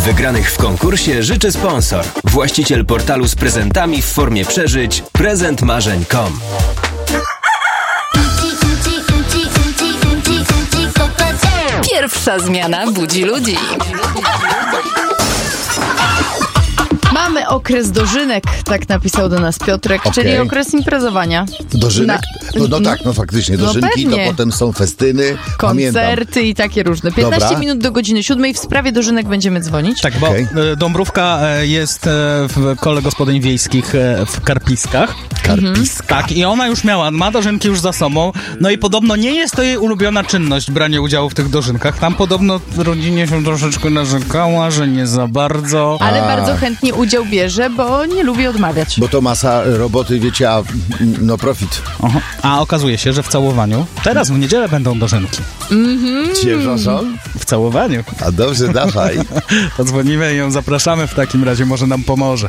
Wygranych w konkursie życzy sponsor. Właściciel portalu z prezentami w formie przeżyć prezentmarzeń.com. Pierwsza zmiana budzi ludzi. Mamy okres dożynek, tak napisał do nas Piotrek, czyli okres imprezowania. Dożynek? No faktycznie, dożynki, to potem są festyny, koncerty i takie różne. 15 minut do godziny 7 w sprawie dożynek będziemy dzwonić. Tak, bo Dąbrówka jest w kole gospodyń wiejskich w Karpiskach. Tak, i ona już ma dożynki już za sobą, no i podobno nie jest to jej ulubiona czynność, branie udziału w tych dożynkach. Tam podobno rodzinie się troszeczkę narzekała, że nie za bardzo. Ale bardzo chętnie udział bierze, bo nie lubi odmawiać. Bo to masa roboty, wiecie, a no profit. Aha. A okazuje się, że w całowaniu teraz w niedzielę będą dożynki. W całowaniu. A dobrze, dawaj. To dzwonimy i ją zapraszamy w takim razie, może nam pomoże.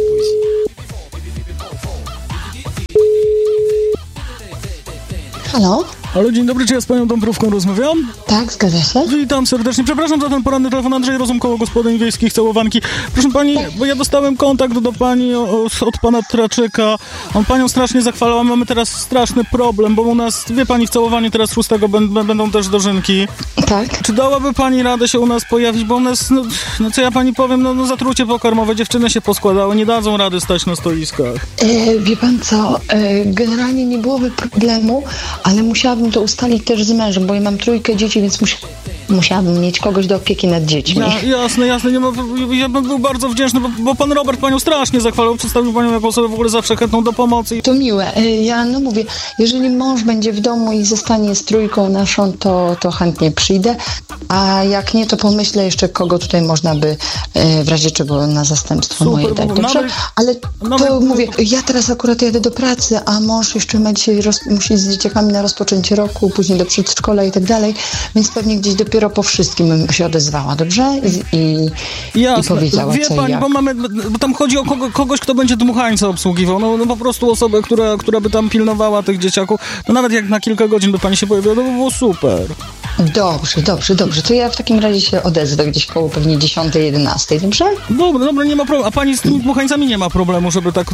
Halo? Halo, dzień dobry, czy ja z panią Dąbrówką rozmawiam? Tak, zgadza się. Witam serdecznie. Przepraszam za ten poranny telefon. Andrzej Rozum, koło gospodyń wiejskich Całowanki. Proszę pani, bo ja dostałem kontakt do pani od pana Traczyka. On panią strasznie zachwalał, a mamy teraz straszny problem, bo u nas, wie pani, w Całowaniu teraz 6 będą też dożynki. Tak. Czy dałaby pani radę się u nas pojawić, bo u nas, no co ja pani powiem, zatrucie pokarmowe, dziewczyny się poskładały, nie dadzą rady stać na stoiskach. Wie pan co, generalnie nie byłoby problemu, ale musiałabym to ustalić też z mężem, bo ja mam 3 dzieci, więc musiałabym mieć kogoś do opieki nad dziećmi. Jasne, ja bym był bardzo wdzięczny, bo pan Robert panią strasznie zachwalał, przedstawił panią jako osobę w ogóle zawsze chętną do pomocy. To miłe. Ja mówię, jeżeli mąż będzie w domu i zostanie z 3 naszą, to chętnie przyjdę, a jak nie, to pomyślę jeszcze, kogo tutaj można by w razie czego na zastępstwo moje dać, dobrze? Ale to mówię, ja teraz akurat jadę do pracy, a mąż jeszcze ma dzisiaj musi z dzieciakami na rozpoczęcie roku, później do przedszkola i tak dalej, więc pewnie gdzieś dopiero po wszystkim bym się odezwała, dobrze? I powiedziała, wie co pani, i jak. bo tam chodzi o kogoś, kto będzie dmuchańca obsługiwał, no po prostu osobę, która by tam pilnowała tych dzieciaków, no nawet jak na kilka godzin by pani się pojawiła, to by było super. Dobrze. To ja w takim razie się odezwę gdzieś koło pewnie 10-11, dobrze? Dobra, nie ma problemu. A pani z tymi dmuchańcami nie ma problemu, żeby tak...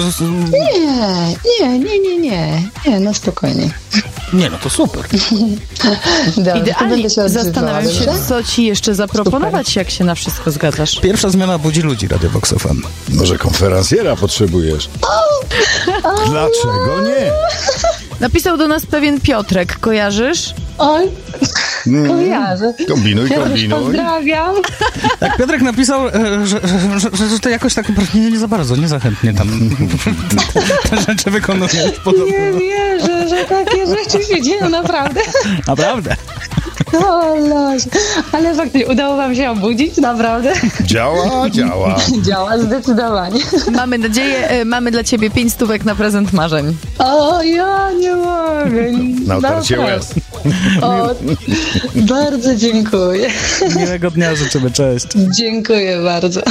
Nie, no spokojnie. Nie, no to super. Idealnie. Się zastanawiam się, co ci jeszcze zaproponować, jak się na wszystko zgadzasz. Pierwsza zmiana budzi ludzi, Radio Vox FM. Może konferencjera potrzebujesz? Dlaczego nie? Napisał do nas pewien Piotrek, kojarzysz? Oj, kojarzę. Kombinuj. Pozdrawiam. Tak, Piotrek napisał, że to jakoś tak nie za bardzo, niezachętnie tam te rzeczy wykonuje. Nie wierzę, że takie rzeczy się dzieją, naprawdę. Naprawdę? O loś. Ale faktycznie udało wam się obudzić, naprawdę. Działa. Działa zdecydowanie. Mamy nadzieję, mamy dla ciebie 5 stówek na prezent marzeń. O, ja nie mogę. Na otarcie łez. O, bardzo dziękuję. Miłego dnia życzymy, cześć. Dziękuję bardzo.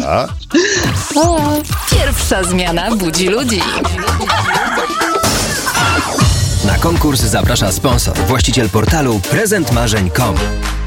Pierwsza zmiana budzi ludzi. Na konkurs zaprasza sponsor, właściciel portalu prezentmarzeń.com.